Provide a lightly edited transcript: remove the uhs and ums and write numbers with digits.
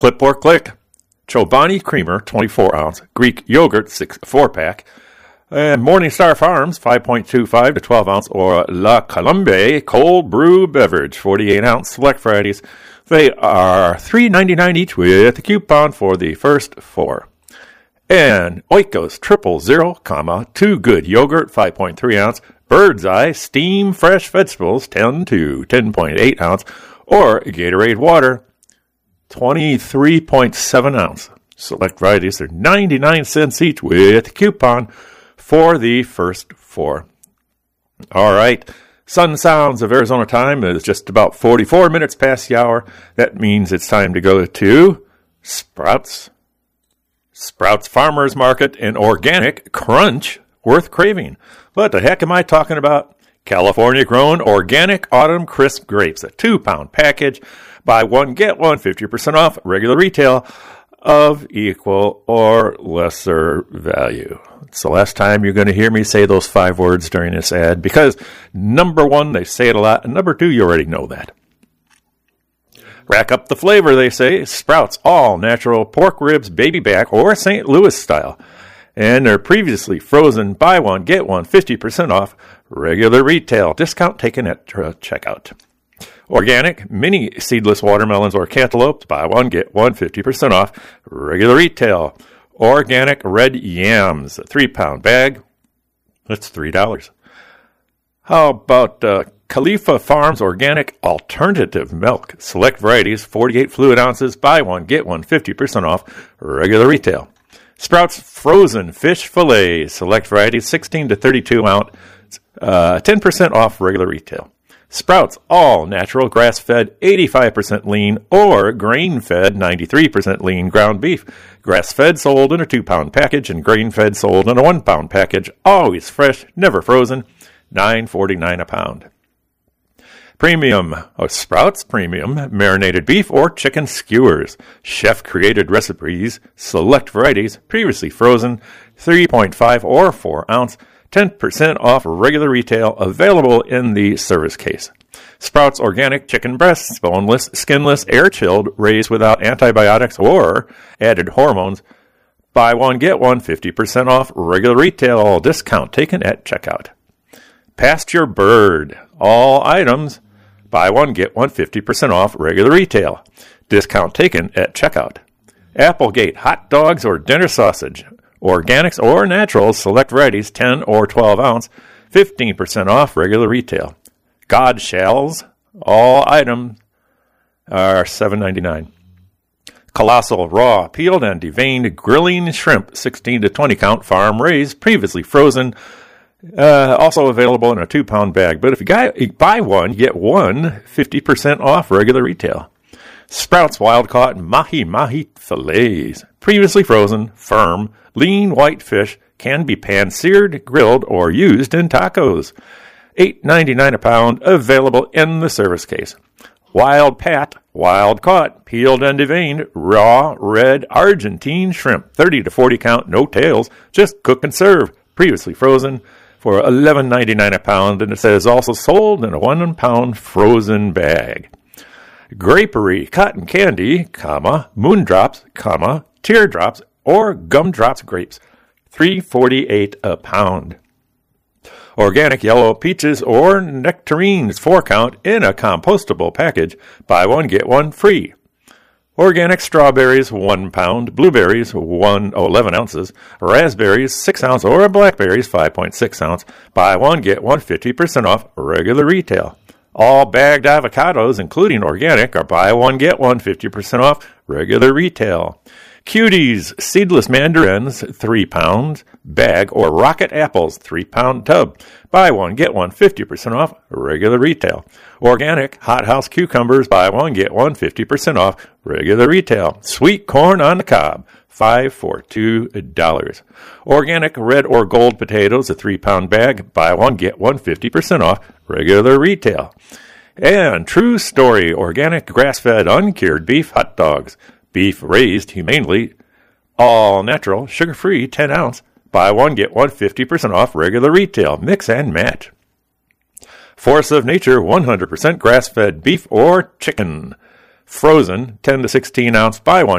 Clip or click. Chobani Creamer, 24-ounce. Greek Yogurt, 4-pack. And Morningstar Farms, 5.25 to 12-ounce. Or La Colombe Cold Brew Beverage, 48-ounce. Select varieties. They are $3.99 each with a coupon for the first 4. And Oikos 000, 2 Good Yogurt, 5.3 ounce. Bird's Eye Steam Fresh Vegetables, 10 to 10.8 ounce. Or Gatorade Water, 23.7 ounce. Select varieties are 99 cents each with a coupon for the first 4. All right. Sun Sounds of Arizona time is just about 44 minutes past the hour. That means it's time to go to Sprouts. Sprouts Farmers Market and Organic Crunch, worth craving. What the heck am I talking about? California-grown organic autumn crisp grapes, a 2-pound package. Buy one, get one, 50% off, regular retail of equal or lesser value. It's the last time you're going to hear me say those 5 words during this ad because, number 1, they say it a lot, and number 2, you already know that. Rack up the flavor, they say. Sprouts all-natural pork ribs, baby back, or St. Louis style. And they're previously frozen. Buy one, get one, 50% off. Regular retail. Discount taken at checkout. Organic mini seedless watermelons or cantaloupes. Buy one, get one, 50% off. Regular retail. Organic red yams. A 3-pound bag. That's $3. How about Khalifa Farms Organic Alternative Milk. Select varieties, 48 fluid ounces. Buy one, get one, 50% off. Regular retail. Sprouts Frozen Fish Fillets. Select varieties, 16 to 32 ounce. 10% off regular retail. Sprouts All Natural Grass-Fed 85% lean or Grain-Fed 93% lean ground beef. Grass-fed sold in a 2-pound package and grain-fed sold in a 1-pound package. Always fresh, never frozen. $9.49 a pound. Premium, Sprouts Premium, marinated beef or chicken skewers. Chef-created recipes, select varieties, previously frozen, 3.5 or 4 ounce, 10% off regular retail, available in the service case. Sprouts Organic Chicken Breasts, boneless, skinless, air-chilled, raised without antibiotics or added hormones. Buy one, get one, 50% off regular retail, discount taken at checkout. Pasture Bird, all items, buy one, get one, 50% off regular retail. Discount taken at checkout. Applegate hot dogs or dinner sausage, organics or naturals, select varieties, 10 or 12 ounce, 15% off regular retail. God Shells, all items are $7.99. Colossal raw, peeled and deveined grilling shrimp, 16 to 20 count, farm raised, previously frozen. Also available in a 2-pound bag. But if you buy one, get one, 50% off regular retail. Sprouts Wild Caught Mahi Fillets. Previously frozen, firm, lean white fish, can be pan-seared, grilled, or used in tacos. $8.99 a pound, available in the service case. Wild Pat, Wild Caught, peeled and deveined, raw, red Argentine shrimp. 30 to 40 count, no tails, just cook and serve. Previously frozen, for $11.99 a pound, and it says also sold in a 1-pound frozen bag. Grapery cotton candy, moondrops, teardrops, or gumdrops grapes, $3.48 a pound. Organic yellow peaches or nectarines, 4 count, in a compostable package. Buy one, get one free. Organic strawberries, 1 pound. Blueberries, 11 ounces. Raspberries, 6 ounce, or blackberries, 5.6 ounce. Buy one, get one, 50% off regular retail. All bagged avocados, including organic, are buy one, get one, 50% off regular retail. Cuties, seedless mandarins, 3 pounds, bag, or rocket apples, 3-pound tub. Buy one, get one, 50% off regular retail. Organic hothouse cucumbers, buy one, get one, 50% off regular retail. Sweet corn on the cob, 5 for $2. Organic red or gold potatoes, a 3-pound bag, buy one, get one, 50% off regular retail. And True Story, organic grass-fed uncured beef hot dogs. Beef raised humanely, all natural, sugar-free, 10 ounce. Buy one, get one, 50% off regular retail. Mix and match. Force of Nature, 100% grass-fed beef or chicken. frozen 10 to 16 ounce buy one